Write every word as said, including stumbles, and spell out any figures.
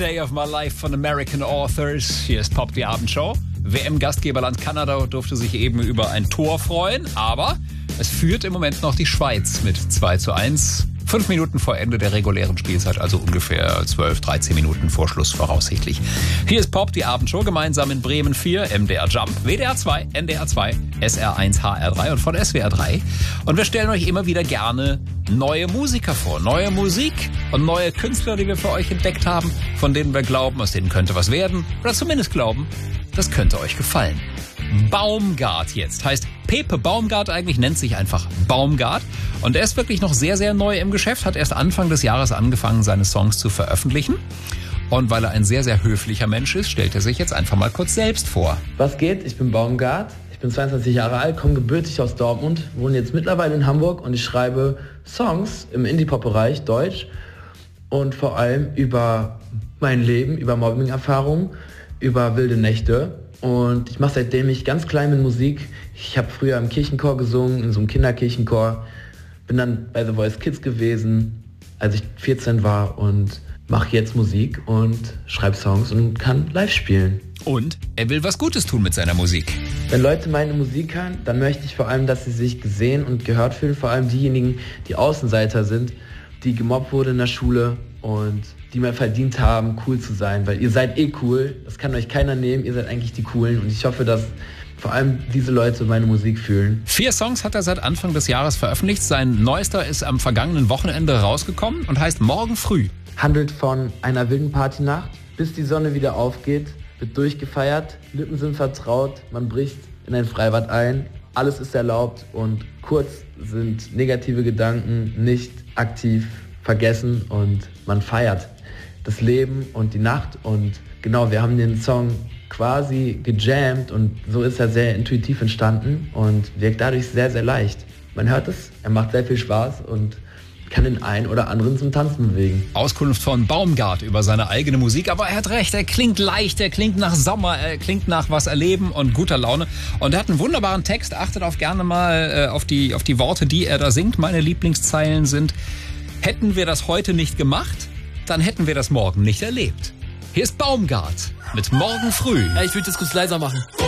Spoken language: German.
Day of My Life von American Authors. Hier ist Pop, die Abendshow. W M-Gastgeberland Kanada durfte sich eben über ein Tor freuen, aber es führt im Moment noch die Schweiz mit zwei zu eins. Fünf Minuten vor Ende der regulären Spielzeit, also ungefähr zwölf, dreizehn Minuten vor Schluss voraussichtlich. Hier ist Pop, die Abendshow, gemeinsam in Bremen vier, M D R Jump, W D R zwei, N D R zwei, S R eins, H R drei und von S W R drei. Und wir stellen euch immer wieder gerne neue Musiker vor, neue Musik und neue Künstler, die wir für euch entdeckt haben, von denen wir glauben, aus denen könnte was werden, oder zumindest glauben, das könnte euch gefallen. Baumgart jetzt. Heißt Pepe Baumgart eigentlich, nennt sich einfach Baumgart. Und er ist wirklich noch sehr, sehr neu im Geschäft, hat erst Anfang des Jahres angefangen, seine Songs zu veröffentlichen. Und weil er ein sehr, sehr höflicher Mensch ist, stellt er sich jetzt einfach mal kurz selbst vor. Was geht? Ich bin Baumgart. Ich bin zweiundzwanzig Jahre alt, komme gebürtig aus Dortmund, wohne jetzt mittlerweile in Hamburg und ich schreibe Songs im Indie-Pop-Bereich, Deutsch. Und vor allem über mein Leben, über Mobbing-Erfahrungen, über wilde Nächte. Und ich mache seitdem ich ganz klein bin Musik. Ich habe früher im Kirchenchor gesungen, in so einem Kinderkirchenchor. Bin dann bei The Voice Kids gewesen, als ich vierzehn war und mache jetzt Musik und schreibe Songs und kann live spielen. Und er will was Gutes tun mit seiner Musik. Wenn Leute meine Musik hören, dann möchte ich vor allem, dass sie sich gesehen und gehört fühlen. Vor allem diejenigen, die Außenseiter sind, die gemobbt wurden in der Schule und die mal verdient haben, cool zu sein, weil ihr seid eh cool, das kann euch keiner nehmen, ihr seid eigentlich die Coolen und ich hoffe, dass vor allem diese Leute meine Musik fühlen. Vier Songs hat er seit Anfang des Jahres veröffentlicht, sein neuester ist am vergangenen Wochenende rausgekommen und heißt Morgen früh. Handelt von einer wilden Partynacht, bis die Sonne wieder aufgeht, wird durchgefeiert, Lippen sind vertraut, man bricht in ein Freibad ein, alles ist erlaubt und kurz sind negative Gedanken nicht aktiv vergessen und man feiert das Leben und die Nacht und genau, wir haben den Song quasi gejammt und so ist er sehr intuitiv entstanden und wirkt dadurch sehr, sehr leicht. Man hört es, er macht sehr viel Spaß und kann den einen oder anderen zum Tanzen bewegen. Auskunft von Baumgart über seine eigene Musik, aber er hat recht, er klingt leicht, er klingt nach Sommer, er klingt nach was erleben und guter Laune und er hat einen wunderbaren Text, achtet auf gerne mal äh, auf die, auf die Worte, die er da singt. Meine Lieblingszeilen sind: Hätten wir das heute nicht gemacht, dann hätten wir das morgen nicht erlebt. Hier ist Baumgart mit Morgen früh. Ja, ich würde das kurz leiser machen.